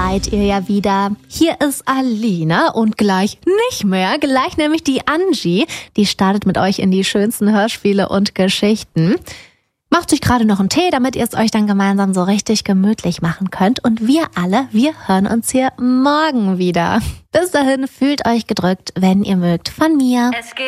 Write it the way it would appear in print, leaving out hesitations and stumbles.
seid ihr ja wieder. Hier ist Alina und gleich nicht mehr. Gleich nämlich die Angie. Die startet mit euch in die schönsten Hörspiele und Geschichten. Macht euch gerade noch einen Tee, damit ihr es euch dann gemeinsam so richtig gemütlich machen könnt. Und wir hören uns hier morgen wieder. Bis dahin, fühlt euch gedrückt, wenn ihr mögt, von mir.